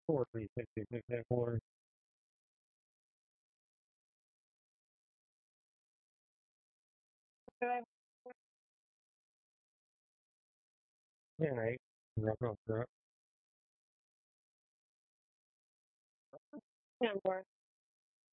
4 360 that quarter. Yeah, right. Rough, rough, rough. Yeah, boy.